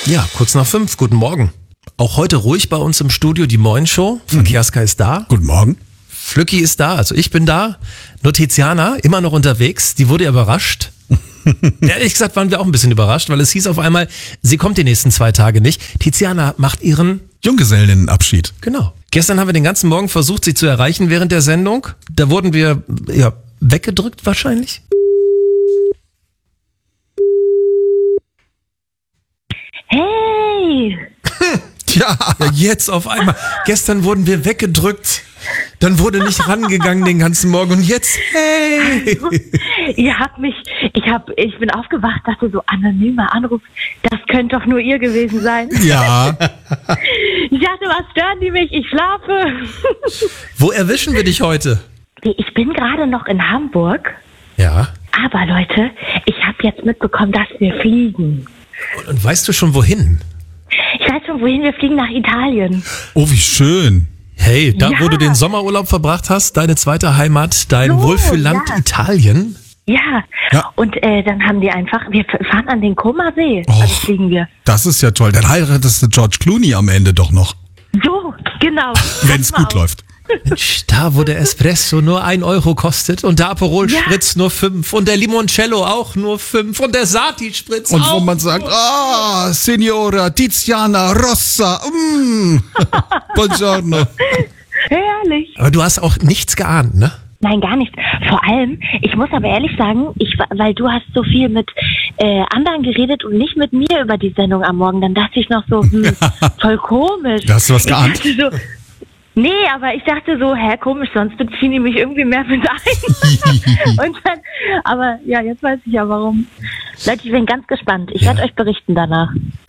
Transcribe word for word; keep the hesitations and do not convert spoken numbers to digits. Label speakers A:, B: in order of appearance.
A: Ja, kurz nach fünf. Guten Morgen. Auch heute ruhig bei uns im Studio die Moin-Show. Verkehrska ist da.
B: Guten Morgen.
A: Flücki ist da, also ich bin da. Nur Tiziana, immer noch unterwegs. Die wurde ja überrascht. Ehrlich gesagt waren wir auch ein bisschen überrascht, weil es hieß auf einmal, sie kommt die nächsten zwei Tage nicht. Tiziana macht ihren...
B: Junggesellinnenabschied.
A: Genau. Gestern haben wir den ganzen Morgen versucht, sie zu erreichen während der Sendung. Da wurden wir ja weggedrückt wahrscheinlich.
C: Hey!
B: Tja,
A: Ja, jetzt auf einmal. Gestern wurden wir weggedrückt. Dann wurde nicht rangegangen den ganzen Morgen. Und jetzt, hey!
C: Ihr habt mich, ich hab, ich bin aufgewacht, dachte so, anonymer Anruf, das könnte doch nur ihr gewesen sein.
B: ja.
C: Ich dachte, was stören die mich? Ich schlafe.
A: Wo erwischen wir dich heute?
C: Ich bin gerade noch in Hamburg,
A: Ja.
C: aber Leute, ich habe jetzt mitbekommen, dass wir fliegen.
A: Und, und weißt du schon wohin?
C: Ich weiß schon, wohin wir fliegen, nach Italien.
B: Oh, wie schön.
A: Hey, da
C: Ja.
A: wo du den Sommerurlaub verbracht hast, deine zweite Heimat, dein
C: So,
A: Wohlfühlland
C: ja.
A: Italien.
C: Ja,
B: Ja.
C: und äh, dann haben die einfach, wir fahren an den Comer See,
B: Och.
C: also fliegen wir.
B: Das ist ja toll. Dann heiratest du George Clooney am Ende doch noch.
C: So, genau.
B: Wenn es
C: Pass mal
B: gut
C: auf.
B: läuft.
A: Mensch, da wo der Espresso nur ein Euro kostet und der Aperol
C: Ja.
A: Spritz nur fünf und der Limoncello auch nur fünf und der Sati Spritz
B: Und
A: auch.
B: wo man sagt, ah, Signora Tiziana Rossa, mm. Buongiorno.
C: Herrlich.
A: Aber du hast auch nichts geahnt, ne?
C: Nein, gar nicht. Vor allem, ich muss aber ehrlich sagen, ich, weil du hast so viel mit äh, anderen geredet und nicht mit mir über die Sendung am Morgen, dann dachte ich noch so, hm, voll komisch.
B: Da hast du was
C: Ich
B: geahnt?
C: dachte so, nee, aber ich dachte so, hä, komisch, sonst beziehen die mich irgendwie mehr mit ein. Und dann, aber ja, jetzt weiß ich ja warum. Leute, ich bin ganz gespannt. Ich
A: Ja.
C: werde euch berichten danach.